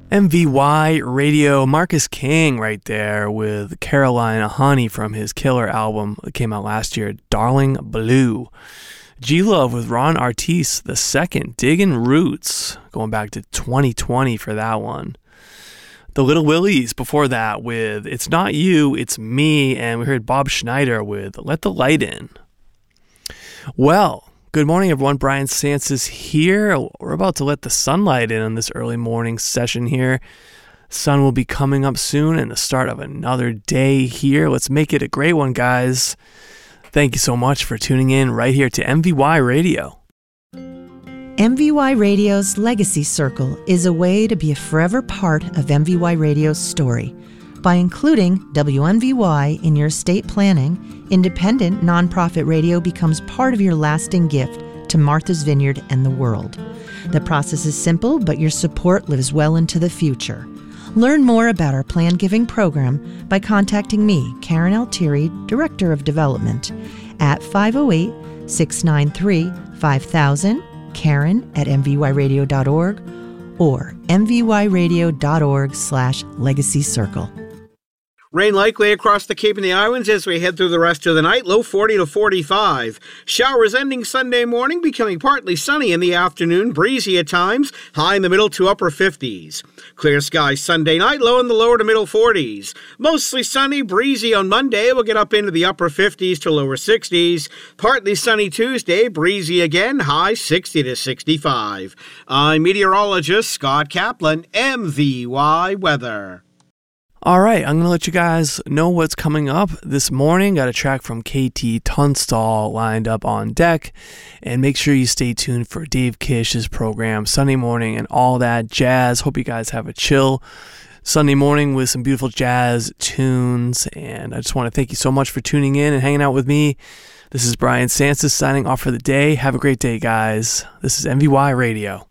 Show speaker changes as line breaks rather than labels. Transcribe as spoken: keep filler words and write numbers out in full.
M V Y Radio, Marcus King right there with Carolina Honey from his killer album that came out last year, Darling Blue. G-Love with Ron Artis the second, Diggin' Roots, going back to twenty twenty for that one. The Little Willies before that with It's Not You, It's Me, and we heard Bob Schneider with Let the Light In. Well, good morning, everyone. Brian Sansis here. We're about to let the sunlight in on this early morning session here. Sun will be coming up soon and the start of another day here. Let's make it a great one, guys. Thank you so much for tuning in right here to M V Y Radio.
M V Y Radio's Legacy Circle is a way to be a forever part of M V Y Radio's story. By including W M V Y in your estate planning, independent nonprofit radio becomes part of your lasting gift to Martha's Vineyard and the world. The process is simple, but your support lives well into the future. Learn more about our plan giving program by contacting me, Karen Altieri, Director of Development, at five oh eight, six nine three, five thousand, Karen at m v y radio dot org, or m v y radio dot org slash legacy circle.
Rain likely across the Cape and the Islands as we head through the rest of the night, low forty to forty-five. Showers ending Sunday morning, becoming partly sunny in the afternoon, breezy at times, high in the middle to upper fifties. Clear skies Sunday night, low in the lower to middle forties. Mostly sunny, breezy on Monday, we'll get up into the upper fifties to lower sixties. Partly sunny Tuesday, breezy again, high sixty to sixty-five. I'm meteorologist Scott Kaplan, M V Y Weather.
All right, I'm going to let you guys know what's coming up this morning. Got a track from K T Tunstall lined up on deck. And make sure you stay tuned for Dave Kish's program Sunday morning and all that jazz. Hope you guys have a chill Sunday morning with some beautiful jazz tunes. And I just want to thank you so much for tuning in and hanging out with me. This is Brian Sansis signing off for the day. Have a great day, guys. This is M V Y Radio.